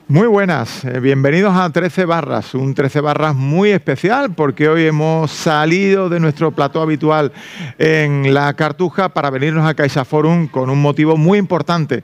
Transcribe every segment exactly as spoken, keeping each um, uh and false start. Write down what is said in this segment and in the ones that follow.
Muy buenas, eh, bienvenidos a trece barras, un trece barras muy especial porque hoy hemos salido de nuestro plató habitual en la Cartuja para venirnos a CaixaForum con un motivo muy importante,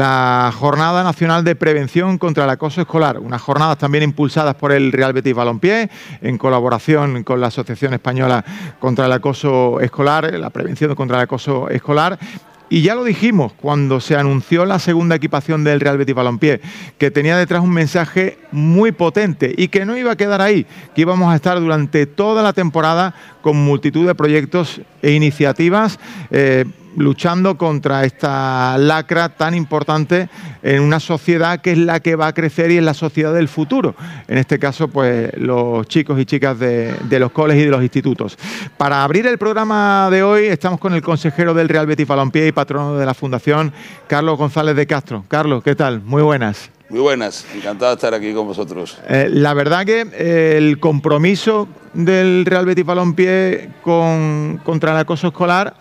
la Jornada Nacional de Prevención contra el Acoso Escolar, unas jornadas también impulsadas por el Real Betis Balompié en colaboración con la Asociación Española contra el Acoso Escolar, la prevención contra el acoso escolar. Y ya lo dijimos cuando se anunció la segunda equipación del Real Betis Balompié, que tenía detrás un mensaje muy potente y que no iba a quedar ahí, que íbamos a estar durante toda la temporada con multitud de proyectos e iniciativas eh, luchando contra esta lacra tan importante en una sociedad que es la que va a crecer y es la sociedad del futuro. En este caso, pues los chicos y chicas de, de los coles y de los institutos. Para abrir el programa de hoy estamos con el consejero del Real Betis Balompié y patrono de la Fundación, Carlos González de Castro. Carlos, ¿qué tal? Muy buenas. Muy buenas, encantado de estar aquí con vosotros. Eh, la verdad que eh, el compromiso del Real Betis Balompié con, contra el acoso escolar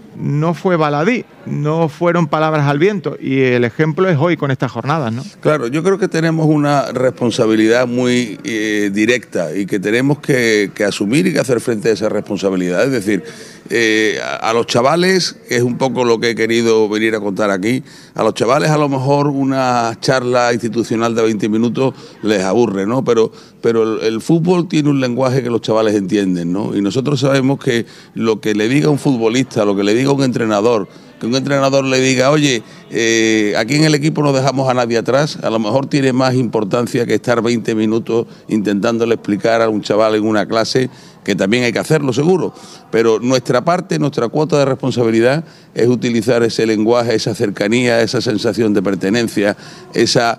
no fue baladí, no fueron palabras al viento, y el ejemplo es hoy con estas jornadas, ¿no? Claro, yo creo que tenemos una responsabilidad muy eh, directa y que tenemos que, que asumir y que hacer frente a esa responsabilidad. Es decir, eh, a, a los chavales, que es un poco lo que he querido venir a contar aquí, a los chavales a lo mejor una charla institucional de veinte minutos les aburre, ¿no? Pero, pero el, el fútbol tiene un lenguaje que los chavales entienden, ¿no? Y nosotros sabemos que lo que le diga un futbolista, lo que le diga un entrenador, que un entrenador le diga, oye, eh, aquí en el equipo no dejamos a nadie atrás, a lo mejor tiene más importancia que estar veinte minutos intentándole explicar a un chaval en una clase, que también hay que hacerlo seguro, pero nuestra parte, nuestra cuota de responsabilidad es utilizar ese lenguaje, esa cercanía, esa sensación de pertenencia, esa,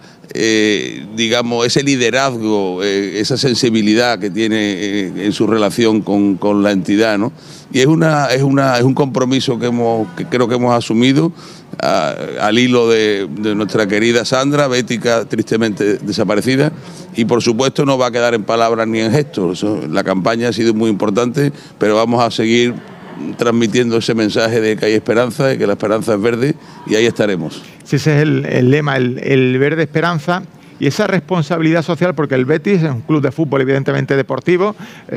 eh, digamos, ese liderazgo, eh, esa sensibilidad que tiene eh, en su relación con, con la entidad, ¿no? Y es una, es una, es un compromiso que hemos, que creo que hemos asumido a, al hilo de, de nuestra querida Sandra, bética tristemente desaparecida, y por supuesto no va a quedar en palabras ni en gestos. Eso, la campaña ha sido muy importante, pero vamos a seguir transmitiendo ese mensaje de que hay esperanza, de que la esperanza es verde, y ahí estaremos. Sí, ese es el, el lema, el, el verde esperanza, y esa responsabilidad social, porque el Betis es un club de fútbol evidentemente deportivo,